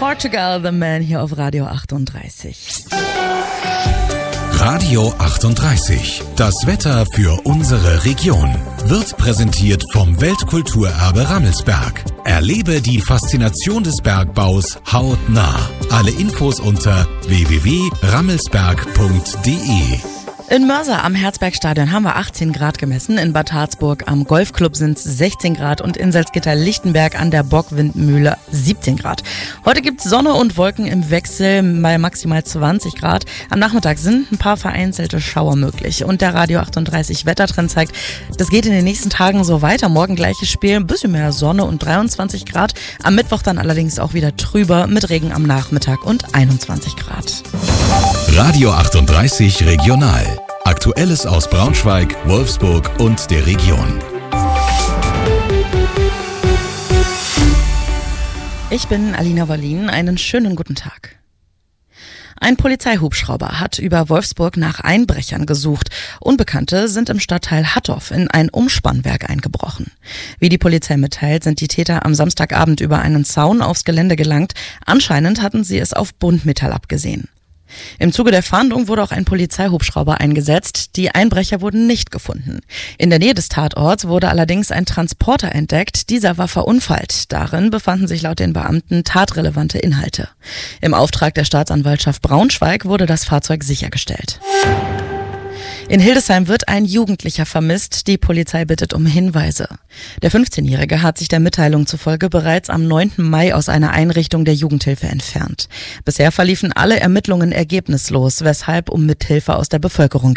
Portugal, The Man hier auf Radio 38. Radio 38. Das Wetter für unsere Region wird präsentiert vom Weltkulturerbe Rammelsberg. Erlebe die Faszination des Bergbaus hautnah. Alle Infos unter www.rammelsberg.de. In Mörser am Herzbergstadion haben wir 18 Grad gemessen, in Bad Harzburg am Golfclub sind es 16 Grad und in Salzgitter-Lichtenberg an der Bockwindmühle 17 Grad. Heute gibt es Sonne und Wolken im Wechsel bei maximal 20 Grad. Am Nachmittag sind ein paar vereinzelte Schauer möglich. Und der Radio 38 Wettertrend zeigt, das geht in den nächsten Tagen so weiter. Morgen gleiches Spiel, ein bisschen mehr Sonne und 23 Grad. Am Mittwoch dann allerdings auch wieder trüber mit Regen am Nachmittag und 21 Grad. Radio 38 Regional. Aktuelles aus Braunschweig, Wolfsburg und der Region. Ich bin Alina Wallin. Einen schönen guten Tag. Ein Polizeihubschrauber hat über Wolfsburg nach Einbrechern gesucht. Unbekannte sind im Stadtteil Hattorf in ein Umspannwerk eingebrochen. Wie die Polizei mitteilt, sind die Täter am Samstagabend über einen Zaun aufs Gelände gelangt. Anscheinend hatten sie es auf Buntmetall abgesehen. Im Zuge der Fahndung wurde auch ein Polizeihubschrauber eingesetzt. Die Einbrecher wurden nicht gefunden. In der Nähe des Tatorts wurde allerdings ein Transporter entdeckt. Dieser war verunfallt. Darin befanden sich laut den Beamten tatrelevante Inhalte. Im Auftrag der Staatsanwaltschaft Braunschweig wurde das Fahrzeug sichergestellt. In Hildesheim wird ein Jugendlicher vermisst. Die Polizei bittet um Hinweise. Der 15-Jährige hat sich der Mitteilung zufolge bereits am 9. Mai aus einer Einrichtung der Jugendhilfe entfernt. Bisher verliefen alle Ermittlungen ergebnislos, weshalb um Mithilfe aus der Bevölkerung